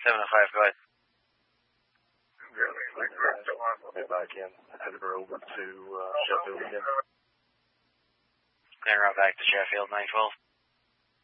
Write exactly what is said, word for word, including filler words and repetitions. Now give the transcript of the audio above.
seven oh five, go ahead. Get back in, headed her over to uh, Sheffield again. Clear route back to Sheffield, nine twelve.